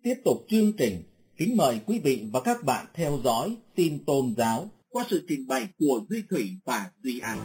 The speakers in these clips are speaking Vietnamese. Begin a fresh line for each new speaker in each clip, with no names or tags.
Tiếp tục chương trình, kính mời quý vị và các bạn theo dõi tin tôn giáo qua sự trình bày của Duy Thủy và Duy An.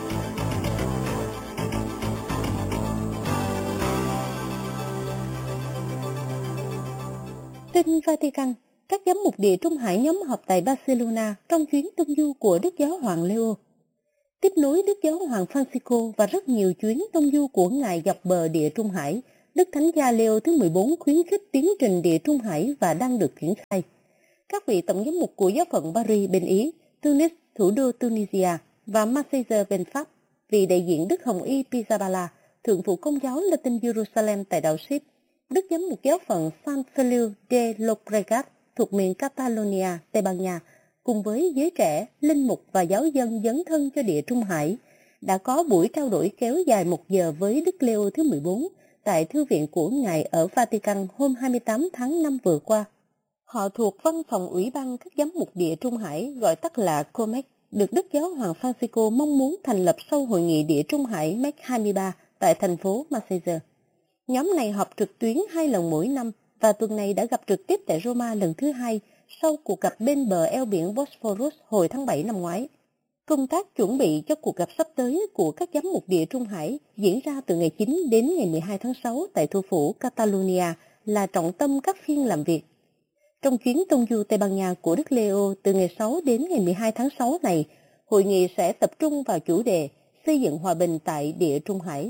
Tin Vatican, các giám mục Địa Trung Hải nhóm họp tại Barcelona trong chuyến tung du của Đức Giáo hoàng Leo. Tiếp nối Đức Giáo hoàng Francisco và rất nhiều chuyến tung du của Ngài dọc bờ Địa Trung Hải, Đức Thánh Cha Leo thứ 14 khuyến khích tiến trình Địa Trung Hải và đang được triển khai. Các vị tổng giám mục của giáo phận Paris bên Ý, Tunis, thủ đô Tunisia, và Marseille bên Pháp, vị đại diện Đức Hồng Y Pizzaballa, thượng phụ Công giáo Latin Jerusalem tại đảo Ship, Đức giám mục giáo phận San Feliu de Llobregat thuộc miền Catalonia, Tây Ban Nha, cùng với giới trẻ, linh mục và giáo dân dấn thân cho Địa Trung Hải, đã có buổi trao đổi kéo dài 1 giờ với Đức Leo thứ 14 tại Thư viện của Ngài ở Vatican hôm 28 tháng 5 vừa qua. Họ thuộc Văn phòng Ủy ban các giám mục Địa Trung Hải, gọi tắt là COMEC, được Đức Giáo hoàng Francisco mong muốn thành lập sau Hội nghị Địa Trung Hải MEC 23 tại thành phố Marseille. Nhóm này họp trực tuyến 2 lần mỗi năm và tuần này đã gặp trực tiếp tại Roma lần thứ 2 sau cuộc gặp bên bờ eo biển Bosphorus hồi tháng 7 năm ngoái. Công tác chuẩn bị cho cuộc gặp sắp tới của các giám mục Địa Trung Hải diễn ra từ ngày 9 đến ngày 12 tháng 6 tại thủ phủ Catalonia là trọng tâm các phiên làm việc. Trong chuyến tung du Tây Ban Nha của Đức Leo từ ngày 6 đến ngày 12 tháng 6 này, hội nghị sẽ tập trung vào chủ đề xây dựng hòa bình tại Địa Trung Hải.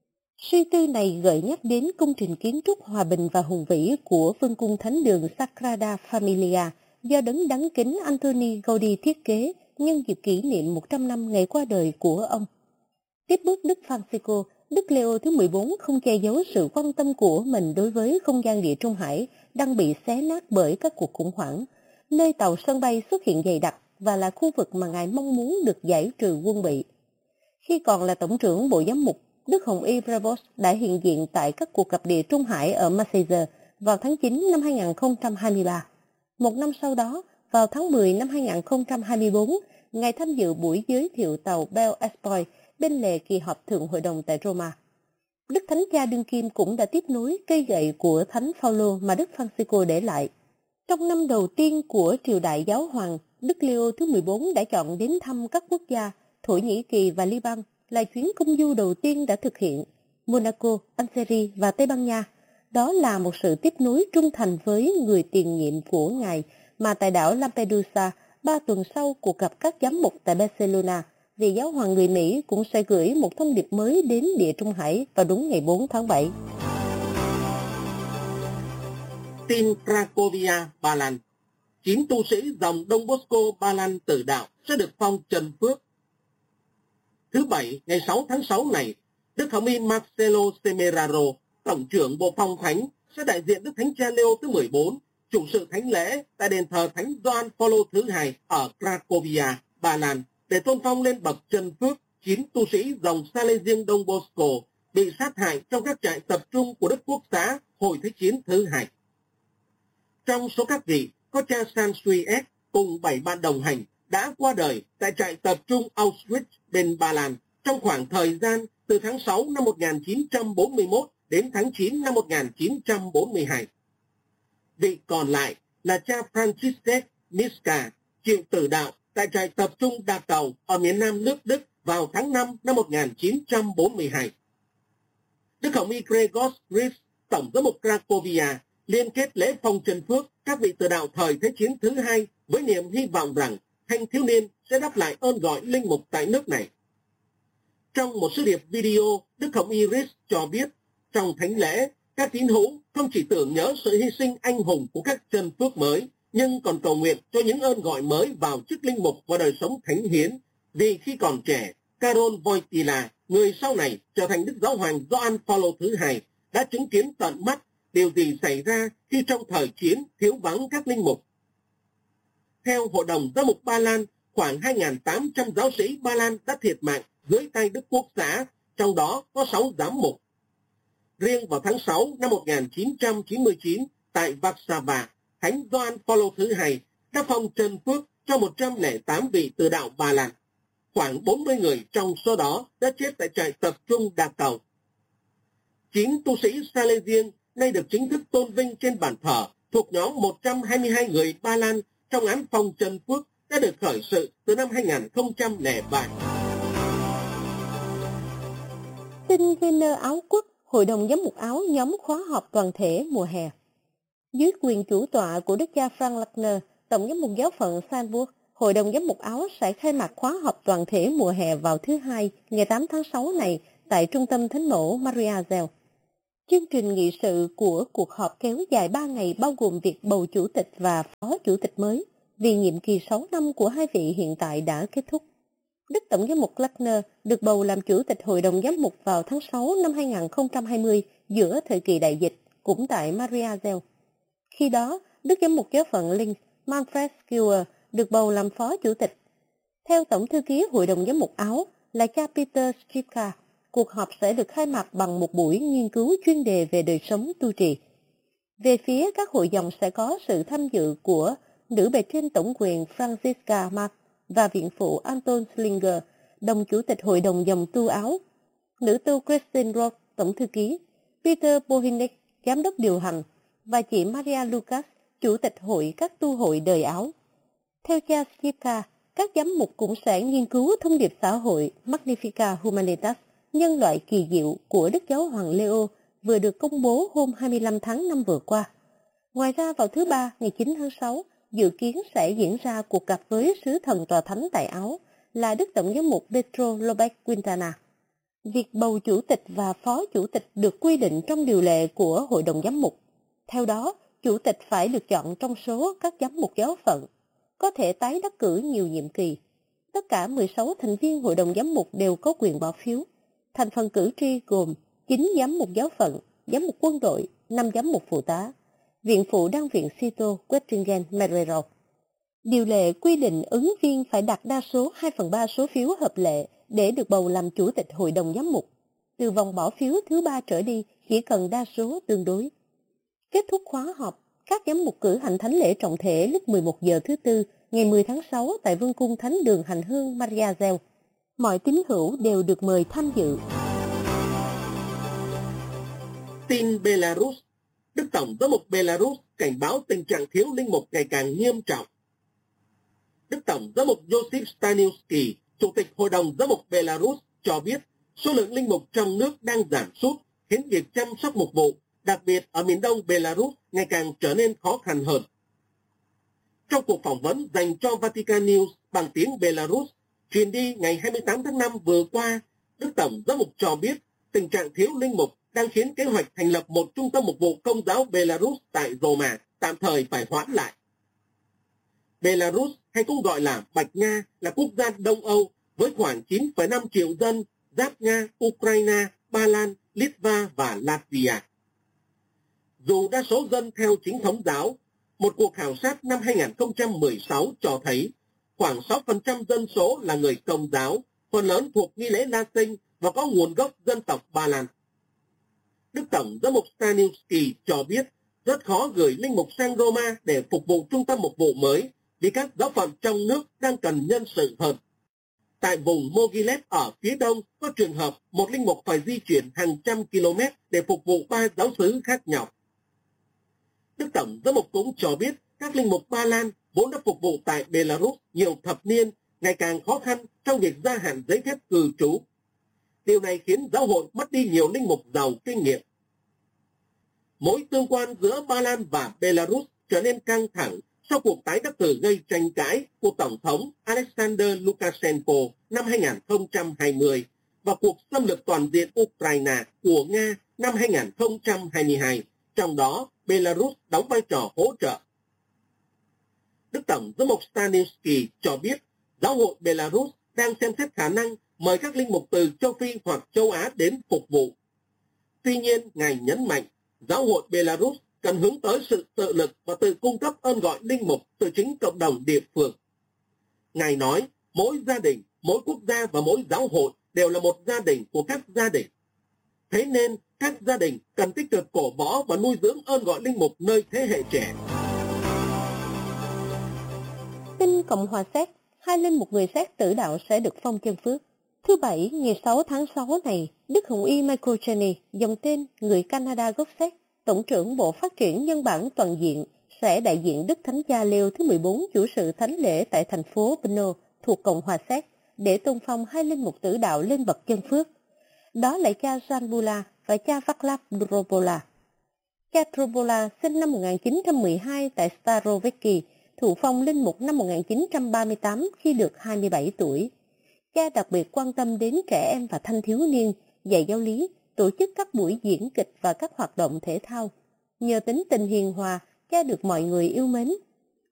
Suy tư này gợi nhắc đến công trình kiến trúc hòa bình và hùng vĩ của Vương cung Thánh đường Sagrada Familia do đấng đắng kính Antoni Gaudí thiết kế nhân dịp kỷ niệm 100 năm ngày qua đời của ông. Tiếp bước Đức Francisco, Đức Leo thứ 14 không che giấu sự quan tâm của mình đối với không gian Địa Trung Hải đang bị xé nát bởi các cuộc khủng hoảng, nơi tàu sân bay xuất hiện dày đặc và là khu vực mà Ngài mong muốn được giải trừ quân bị. Khi còn là Tổng trưởng Bộ Giám mục, Đức Hồng Y Prevost đã hiện diện tại các cuộc gặp Địa Trung Hải ở Marseille vào tháng 9 năm 2023. Một năm sau đó, vào tháng 10 năm 2024, Ngài tham dự buổi giới thiệu tàu Belle Espoir bên lề kỳ họp Thượng Hội đồng tại Roma. Đức Thánh Cha đương kim cũng đã tiếp nối cây gậy của Thánh Phaolô mà Đức Francisco để lại. Trong năm đầu tiên của triều đại giáo hoàng, Đức Leo thứ 14 đã chọn đến thăm các quốc gia Thổ Nhĩ Kỳ và Liban là chuyến công du đầu tiên đã thực hiện, Monaco, Algeria và Tây Ban Nha. Đó là một sự tiếp nối trung thành với người tiền nhiệm của Ngài mà tại đảo Lampedusa, 3 tuần sau cuộc gặp các giám mục tại Barcelona, vị giáo hoàng người Mỹ cũng sẽ gửi một thông điệp mới đến Địa Trung Hải vào đúng ngày 4 tháng 7.
Tin Cracovia, Ba Lan. 9 tu sĩ dòng Đông Bosco Ba Lan tử đạo sẽ được phong trần phước. Thứ Bảy, ngày 6 tháng 6 này, Đức Hồng Y Marcelo Semeraro, Tổng trưởng Bộ Phong Thánh, sẽ đại diện Đức Thánh Cha Leo thứ 14, chủ sự thánh lễ tại đền thờ Thánh Gioan Phaolô thứ 2 ở Cracovia, Ba Lan, để tôn phong lên bậc trần phước 9 tu sĩ dòng Salesian Đông Bosco bị sát hại trong các trại tập trung của Đức Quốc xã hồi Thế chiến thứ 2. Trong số các vị, có cha San Sui S cùng 7 bạn đồng hành đã qua đời tại trại tập trung Auschwitz bên Ba Lan trong khoảng thời gian từ tháng 6 năm 1941 đến tháng 9 năm 1942. Vị còn lại là cha Franciszek Miska, chịu tử đạo tại trại tập trung Đa Cầu ở miền nam nước Đức vào tháng 5 năm 1942. Đức Hồng Y Gregor Gris, Tổng giám mục Cracovia, liên kết lễ phong trần phước các vị tử đạo thời Thế chiến thứ 2 với niềm hy vọng rằng thanh thiếu niên sẽ đáp lại ơn gọi linh mục tại nước này. Trong một sứ điệp video, Đức Hồng Y Gris cho biết, trong thánh lễ, các tín hữu không chỉ tưởng nhớ sự hy sinh anh hùng của các trần phước mới, nhưng còn cầu nguyện cho những ơn gọi mới vào chức linh mục và đời sống thánh hiến. Vì khi còn trẻ, Karol Wojtyla, người sau này trở thành Đức Giáo hoàng Gioan Phaolô thứ 2, đã chứng kiến tận mắt điều gì xảy ra khi trong thời chiến thiếu vắng các linh mục. Theo Hội đồng Giám mục Ba Lan, khoảng 2.800 giáo sĩ Ba Lan đã thiệt mạng dưới tay Đức Quốc xã, trong đó có 6 giám mục. Riêng vào tháng 6 năm 1999, tại Warsaw, Thánh Gioan Phaolô thứ 2 đã phong trần phước cho 108 vị tử đạo Ba Lan. Khoảng 40 người trong số đó đã chết tại trại tập trung Đa Cầu. 9 tu sĩ Salesian nay được chính thức tôn vinh trên bàn thờ thuộc nhóm 122 người Ba Lan trong án Phong Trần Phước đã được khởi sự từ năm 2003.
Tin Wiener Áo Quốc, Hội đồng Giám mục Áo nhóm khóa họp toàn thể mùa hè. Dưới quyền chủ tọa của đức cha Frank Lackner, Tổng giám mục giáo phận Salzburg, Hội đồng Giám mục Áo sẽ khai mạc khóa họp toàn thể mùa hè vào thứ Hai, ngày 8 tháng 6 này tại Trung tâm Thánh mẫu Maria Zell. Chương trình nghị sự của cuộc họp kéo dài 3 ngày bao gồm việc bầu chủ tịch và phó chủ tịch mới, vì nhiệm kỳ 6 năm của hai vị hiện tại đã kết thúc. Đức Tổng giám mục Lackner được bầu làm chủ tịch Hội đồng Giám mục vào tháng 6 năm 2020 giữa thời kỳ đại dịch, cũng tại Maria Zell. Khi đó, Đức Giám mục giáo phận Linz, Manfred Skeuer, được bầu làm phó chủ tịch. Theo Tổng thư ký Hội đồng Giám mục Áo là cha Peter Skripka, cuộc họp sẽ được khai mạc bằng một buổi nghiên cứu chuyên đề về đời sống tu trì. Về phía các hội dòng sẽ có sự tham dự của nữ bề trên tổng quyền Franziska Mark và viện phụ Anton Slinger, đồng chủ tịch Hội đồng dòng tu Áo, nữ tu Christine Roth, tổng thư ký, Peter Bohinek, giám đốc điều hành, và chị Maria Lucas, chủ tịch hội các tu hội đời Áo. Theo cha Skripka, các giám mục cũng sẽ nghiên cứu thông điệp xã hội Magnificat Humanitas, nhân loại kỳ diệu của Đức Giáo hoàng Leo vừa được công bố hôm 25 tháng 5 vừa qua. Ngoài ra vào thứ Ba, ngày 9 tháng 6, dự kiến sẽ diễn ra cuộc gặp với sứ thần tòa thánh tại Áo là Đức Tổng giám mục Pedro Lopez Quintana. Việc bầu chủ tịch và phó chủ tịch được quy định trong điều lệ của Hội đồng Giám mục. Theo đó, chủ tịch phải được chọn trong số các giám mục giáo phận, có thể tái đắc cử nhiều nhiệm kỳ. Tất cả 16 thành viên Hội đồng Giám mục đều có quyền bỏ phiếu. Thành phần cử tri gồm 9 giám mục giáo phận, giám mục quân đội, 5 giám mục phụ tá, viện phụ đăng viện Cito Quettingen Merero. Điều lệ quy định ứng viên phải đạt đa số 2/3 số phiếu hợp lệ để được bầu làm chủ tịch Hội đồng Giám mục. Từ vòng bỏ phiếu thứ 3 trở đi chỉ cần đa số tương đối. Kết thúc khóa họp, các giám mục cử hành thánh lễ trọng thể lúc 11 giờ thứ Tư, ngày 10 tháng 6 tại Vương cung Thánh đường Hành hương Maria Zell. Mọi tín hữu đều được mời tham dự.
Tin Belarus. Đức Tổng giám mục Belarus cảnh báo tình trạng thiếu linh mục ngày càng nghiêm trọng. Đức Tổng giám mục Josip Staniuski, Chủ tịch Hội đồng Giám mục Belarus cho biết số lượng linh mục trong nước đang giảm sút, khiến việc chăm sóc mục vụ, đặc biệt ở miền đông Belarus, ngày càng trở nên khó khăn hơn. Trong cuộc phỏng vấn dành cho Vatican News bằng tiếng Belarus, truyền đi ngày 28 tháng 5 vừa qua, Đức Tổng giám mục cho biết tình trạng thiếu linh mục đang khiến kế hoạch thành lập một trung tâm mục vụ công giáo Belarus tại Roma tạm thời phải hoãn lại. Belarus, hay cũng gọi là Bạch Nga, là quốc gia Đông Âu với khoảng 9,5 triệu dân, giáp Nga, Ukraine, Ba Lan, Litva và Latvia. Dù đa số dân theo chính thống giáo, một cuộc khảo sát năm 2016 cho thấy khoảng 6% dân số là người Công giáo, phần lớn thuộc nghi lễ Latin và có nguồn gốc dân tộc Ba Lan. Đức Tổng giám mục Staniuski cho biết rất khó gửi linh mục sang Roma để phục vụ trung tâm mục vụ mới vì các giáo phận trong nước đang cần nhân sự hơn. Tại vùng Mogilev ở phía đông có trường hợp một linh mục phải di chuyển hàng trăm km để phục vụ 3 giáo xứ khác nhau. Đức Tổng giám mục cũng cho biết các linh mục Ba Lan vốn đã phục vụ tại Belarus nhiều thập niên ngày càng khó khăn trong việc gia hạn giấy phép cư trú. Điều này khiến giáo hội mất đi nhiều linh mục giàu kinh nghiệm. Mối tương quan giữa Ba Lan và Belarus trở nên căng thẳng sau cuộc tái đắc cử gây tranh cãi của Tổng thống Alexander Lukashenko năm 2020 và cuộc xâm lược toàn diện Ukraine của Nga năm 2022, trong đó Belarus đóng vai trò hỗ trợ. Đức Tổng giám mục Staniuski cho biết giáo hội Belarus đang xem xét khả năng mời các linh mục từ châu Phi hoặc châu Á đến phục vụ. Tuy nhiên, Ngài nhấn mạnh giáo hội Belarus cần hướng tới sự tự lực và tự cung cấp ơn gọi linh mục từ chính cộng đồng địa phương. Ngài nói, mỗi gia đình, mỗi quốc gia và mỗi giáo hội đều là một gia đình của các gia đình. Thế nên, các gia đình cần tích cực cổ võ và nuôi dưỡng ơn gọi linh mục nơi thế hệ trẻ.
Tin Cộng hòa Séc, 2 linh mục người Séc tử đạo sẽ được phong chân phước. Thứ Bảy, ngày 6 tháng 6 này, Đức Hồng Y Michael Cheney, dòng tên người Canada gốc Séc, Tổng trưởng Bộ Phát triển Nhân bản Toàn diện, sẽ đại diện Đức Thánh Cha Leo thứ 14 chủ sự thánh lễ tại thành phố Brno thuộc Cộng hòa Séc để tôn phong 2 linh mục tử đạo lên bậc chân phước. Đó là cha Jan Bula và cha Vaclav Drobola. Cha Drobola sinh năm 1912 tại Staroveki, thụ phong linh mục năm 1938 khi được 27 tuổi. Cha đặc biệt quan tâm đến trẻ em và thanh thiếu niên, dạy giáo lý, tổ chức các buổi diễn kịch và các hoạt động thể thao. Nhờ tính tình hiền hòa, cha được mọi người yêu mến.